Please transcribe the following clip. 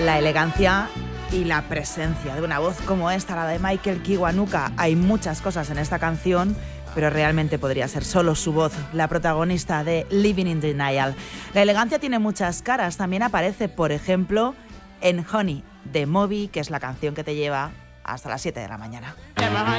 la elegancia y la presencia de una voz como esta, la de Michael Kiwanuka. Hay muchas cosas en esta canción, pero realmente podría ser solo su voz, la protagonista de Living in Denial. La elegancia tiene muchas caras. También aparece, por ejemplo, en Honey, de Moby, que es la canción que te lleva hasta las 7 de la mañana.